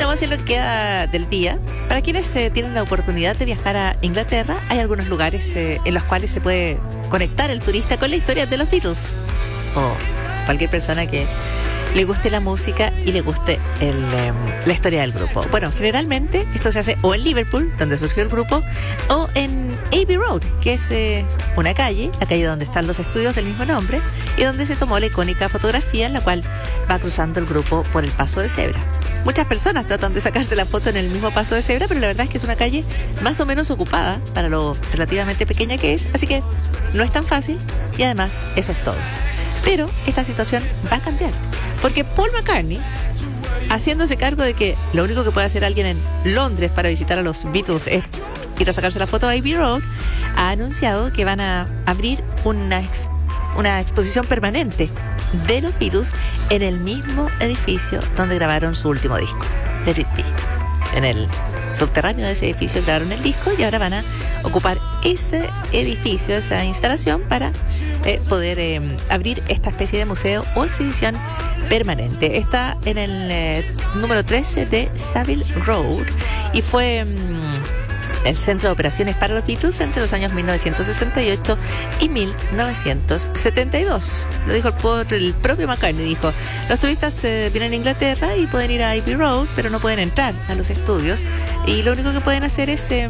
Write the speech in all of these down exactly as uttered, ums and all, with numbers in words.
Bueno, vamos a ir lo que queda del día. Para quienes eh, tienen la oportunidad de viajar a Inglaterra, hay algunos lugares eh, en los cuales se puede conectar el turista con la historia de los Beatles. O cualquier persona que le guste la música y le guste el, eh, la historia del grupo. Bueno, generalmente esto se hace o en Liverpool, donde surgió el grupo, o en Abbey Road, que es eh, una calle, la calle donde están los estudios del mismo nombre, y donde se tomó la icónica fotografía en la cual va cruzando el grupo por el paso de cebra. Muchas personas tratan de sacarse la foto en el mismo paso de cebra, pero la verdad es que es una calle más o menos ocupada para lo relativamente pequeña que es, así que no es tan fácil y además eso es todo. Pero esta situación va a cambiar, porque Paul McCartney, haciéndose cargo de que lo único que puede hacer alguien en Londres para visitar a los Beatles es ir a sacarse la foto a Abbey Road, ha anunciado que van a abrir una, ex, una exposición permanente de los Beatles en el mismo edificio donde grabaron su último disco, Let It Be. En el subterráneo de ese edificio grabaron el disco y ahora van a ocupar ese edificio, esa instalación, para eh, poder eh, abrir esta especie de museo o exhibición permanente. Está en el eh, número trece de Savile Road y fue mm, el centro de operaciones para los Beatles entre los años mil novecientos sesenta y ocho y mil novecientos setenta y dos. Lo dijo por el propio McCartney, dijo: los turistas eh, vienen a Inglaterra y pueden ir a Abbey Road, pero no pueden entrar a los estudios, y lo único que pueden hacer es eh,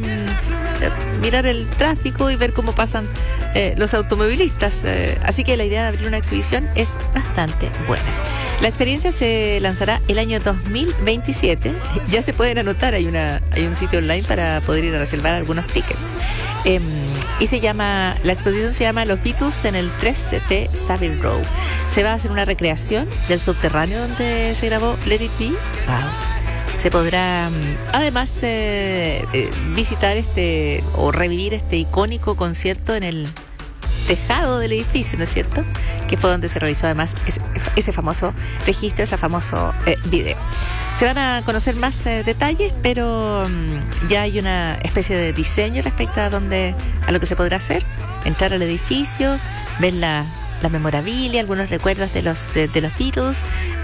mirar el tráfico y ver cómo pasan eh, los automovilistas. Eh, así que la idea de abrir una exhibición es bastante buena. La experiencia se lanzará el año dos mil veintisiete. Ya se pueden anotar, hay una hay un sitio online para poder ir a reservar algunos tickets. Eh, y se llama, la exposición se llama Los Beatles en el trece de Savile Row. Se va a hacer una recreación del subterráneo donde se grabó Let It Be. Wow. Se podrá además eh, eh, visitar este o revivir este icónico concierto en el tejado del edificio, ¿no es cierto? Que fue donde se realizó además ese, ese famoso registro, ese famoso eh, video. Se van a conocer más eh, detalles, pero um, ya hay una especie de diseño respecto a dónde, a lo que se podrá hacer. Entrar al edificio, ver la, la memorabilia, algunos recuerdos de los de, de los Beatles,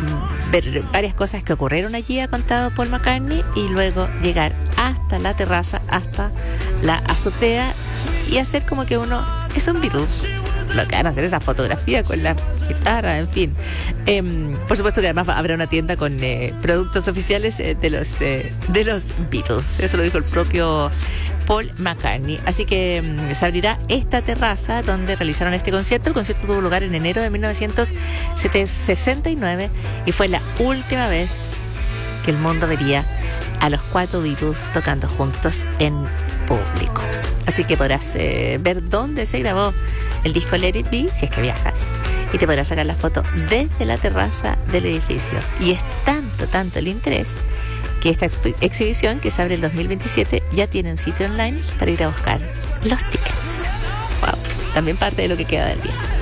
ver varias cosas que ocurrieron allí, ha contado Paul McCartney, y luego llegar hasta la terraza, hasta la azotea, y hacer como que uno es un Beatles. Lo que van a hacer esa fotografía con la guitarra, en fin. Eh, por supuesto que además habrá una tienda con eh, productos oficiales eh, de los eh, de los Beatles. Eso lo dijo el propio Paul McCartney. Así que um, se abrirá esta terraza donde realizaron este concierto. El concierto tuvo lugar en enero de mil novecientos sesenta y nueve y fue la última vez que el mundo vería a los cuatro Beatles tocando juntos en público. Así que podrás eh, ver dónde se grabó el disco Let It Be si es que viajas, y te podrás sacar la foto desde la terraza del edificio. Y es tanto, tanto el interés que esta exp- exhibición, que se abre el dos mil veintisiete, ya tiene un sitio online para ir a buscar los tickets. Wow, también parte de lo que queda del día.